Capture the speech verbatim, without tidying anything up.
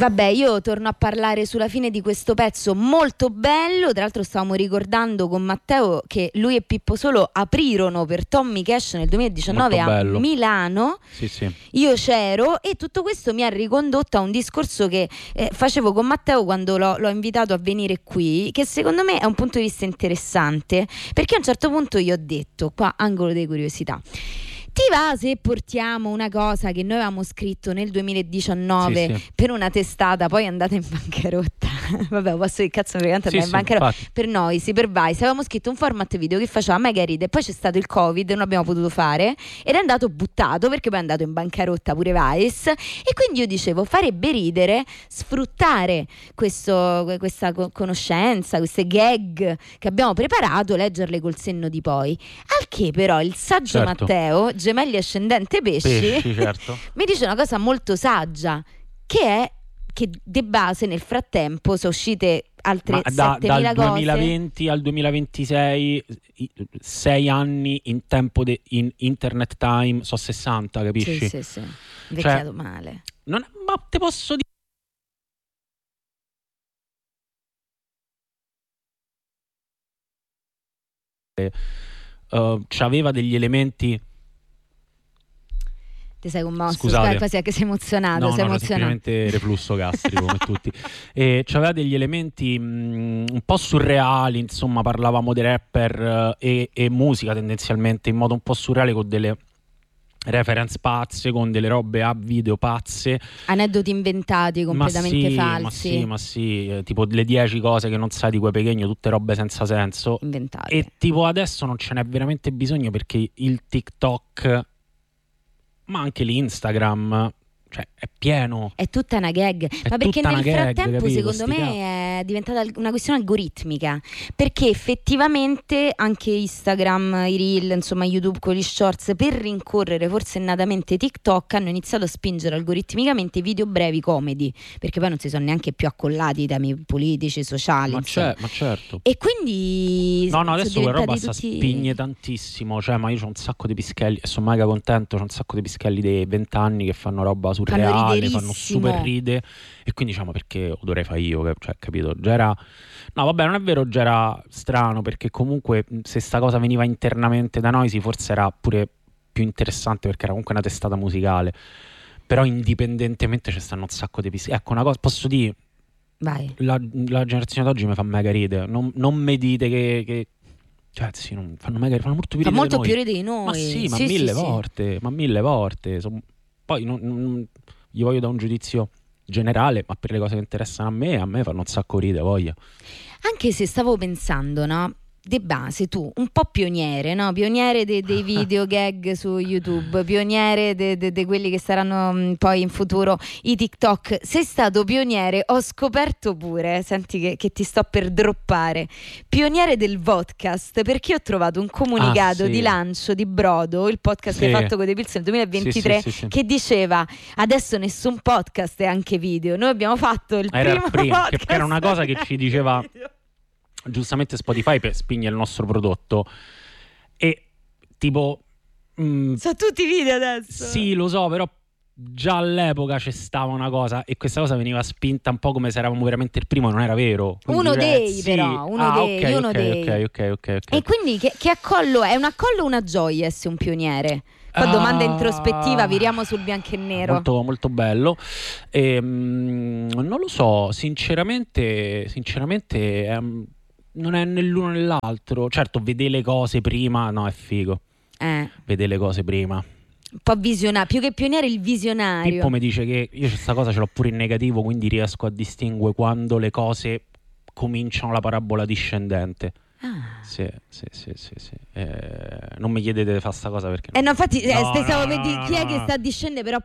Vabbè, io torno a parlare sulla fine di questo pezzo molto bello. Tra l'altro stavamo ricordando con Matteo che lui e Pippo Solo aprirono per Tommy Cash nel duemiladiciannove a Milano. Sì, sì. Io c'ero e tutto questo mi ha ricondotto a un discorso che eh, facevo con Matteo quando l'ho, l'ho invitato a venire qui, che secondo me è un punto di vista interessante, perché a un certo punto io ho detto, qua angolo di curiosità, ti va se portiamo una cosa che noi avevamo scritto nel duemiladiciannove sì, sì. per una testata, poi è andata in bancarotta? Vabbè, posso che cazzo mi canta sì, in sì, bancarotta infatti. per noi, sì, per Vice avevamo scritto un format video che faceva mega ride, poi c'è stato il Covid, non abbiamo potuto fare ed è andato buttato perché poi è andato in bancarotta pure Vice, e quindi io dicevo farebbe ridere sfruttare questo, questa conoscenza, queste gag che abbiamo preparato, leggerle col senno di poi. Al che però il saggio Certo. Matteo, gemelli ascendente pesci, Pesci, certo. mi dice una cosa molto saggia, che è che di base nel frattempo sono uscite altre Ma da, settemila dal cose. duemilaventi al duemilaventisei, sei anni in tempo di in internet time, so sessanta, capisci? Sì, sì, sì. Vecchiato Cioè, male. Non, ma te posso dire, uh, c'aveva degli elementi. Ti sei commosso? Scusate. Quasi che sei emozionato. No, sei no, emozionato. semplicemente reflusso gastrico come tutti. E c'aveva degli elementi mh, un po' surreali, insomma, parlavamo di rapper eh, e, e musica tendenzialmente in modo un po' surreale, con delle reference pazze, con delle robe a video pazze, aneddoti inventati completamente ma sì, falsi. Ma sì, ma sì, eh, tipo le dieci cose che non sai di quei Pechegno, tutte robe senza senso. Inventate. E tipo adesso non ce n'è veramente bisogno, perché il TikTok, ma anche l'Instagram, cioè è pieno. È tutta una gag, È ma perché tutta nel una gag, frattempo capito? secondo Sti me è diventata una questione algoritmica, perché effettivamente anche Instagram, i reel, insomma YouTube con gli shorts, per rincorrere forsennatamente TikTok, hanno iniziato a spingere algoritmicamente i video brevi comedy, perché poi non si sono neanche più accollati i temi politici, sociali, Ma, insomma. c'è, ma certo. E quindi no no adesso quella roba tutti... sta spigne tantissimo, cioè, ma io c'ho un sacco di pischelli e sono mega contento, c'ho un sacco di pischelli dei vent'anni che fanno roba surreale, fanno super ride, e quindi diciamo, perché lo dovrei fare io, cioè, capito? Già era, no vabbè, non è vero, già era strano, perché comunque se sta cosa veniva internamente da noi, sì, forse era pure più interessante, perché era comunque una testata musicale, però indipendentemente ci stanno un sacco di pischelli. Ecco una cosa, posso dire, vai, la, la generazione d'oggi mi fa mega ride, non, non mi dite che, che cioè sì, non, fanno mega, fanno molto più fa ridere molto di più noi. ridere di noi, Ma sì, ma sì, mille sì, volte, ma mille volte. Son- poi non, non- gli voglio dare un giudizio generale, ma per le cose che interessano a me, a me fanno un sacco ridere, voglia. Anche se stavo pensando, no? Di base tu, un po' pioniere, no? Pioniere de- dei video gag su YouTube, pioniere di de- de quelli che saranno mh, poi in futuro i TikTok. Sei stato pioniere, ho scoperto pure, senti che, che ti sto per droppare, pioniere del podcast, perché ho trovato un comunicato Ah, sì. di lancio di Brodo, il podcast Sì. che hai fatto con The Pills nel duemilaventitré, Sì, sì, sì, sì. che diceva adesso nessun podcast è anche video. Noi abbiamo fatto il Era il primo primo, che- podcast che era una cosa che ci diceva video. giustamente Spotify per spingere il nostro prodotto, e tipo mh, sono tutti video adesso. sì, lo so, però già all'epoca c'è stava una cosa, e questa cosa veniva spinta un po' come se eravamo veramente il primo, non era vero. Quindi, uno eh, dei sì. però uno ah, dei okay, uno okay, dei ok ok ok ok e quindi che, che accollo è? Un accollo o una gioia essere un pioniere? Poi Ah, domanda introspettiva, viriamo sul bianco e nero. molto molto bello. Ehm, non lo so, sinceramente sinceramente ehm, non è né l'uno né l'altro. Certo, vedere le cose prima, no, è figo. Eh, Vedere le cose prima. un po' visionario, più che pioniere il visionario. Pippo mi dice che io questa cosa ce l'ho pure in negativo, quindi riesco a distinguere quando le cose cominciano la parabola discendente. Ah. Sì, sì, sì, sì, sì. Eh, non mi chiedete di fare sta cosa perché Eh no, infatti eh, No, stavo no, per no, dire no, chi è no, che no. sta a discendere, però